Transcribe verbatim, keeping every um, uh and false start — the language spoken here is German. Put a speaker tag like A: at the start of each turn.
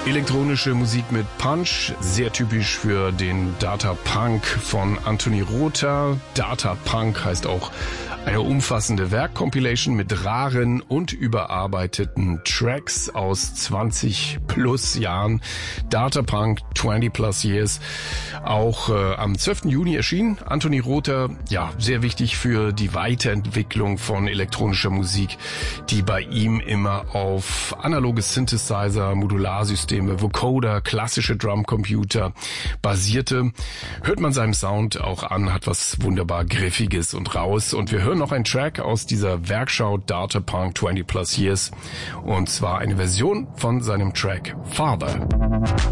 A: Elektronische Musik mit Punch, sehr typisch für den Data Punk von Anthony Rother. Data Punk heißt auch eine umfassende Werkcompilation mit raren und überarbeiteten Tracks aus zwanzig plus Jahren. Data Punk, twenty plus years. Auch äh, am zwölften Juni erschienen. Anthony Rother, ja, sehr wichtig für die Weiterentwicklung von elektronischer Musik, die bei ihm immer auf analoge Synthesizer, Modularsysteme, Vocoder, klassische Drumcomputer basierte. Hört man seinem Sound auch an, hat was wunderbar Griffiges und raus. Und wir hören noch einen Track aus dieser Werkschau Data Punk twenty plus years. Und zwar eine Version von seinem Track Father.